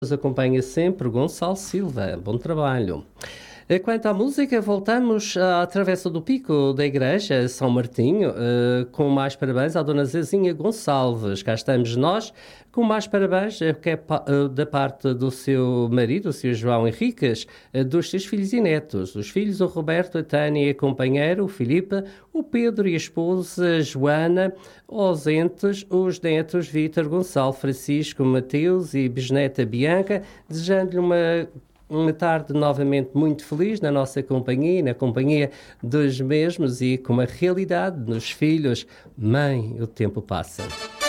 Nos acompanha sempre o Gonçalo Silva. Bom trabalho. Quanto à música, voltamos à Travessa do Pico da Igreja São Martinho, com mais parabéns à Dona Zezinha Gonçalves. Cá estamos nós, com mais parabéns, que é da parte do seu marido, o Sr. João Henriques, dos seus filhos e netos. Os filhos, o Roberto, a Tânia e a companheira, o Filipe, o Pedro e a esposa, Joana, ausentes, os netos, Vítor, Gonçalo, Francisco, Mateus e bisneta Bianca, desejando-lhe uma tarde novamente muito feliz na nossa companhia, na companhia dos mesmos e com uma realidade nos filhos. Mãe, o tempo passa.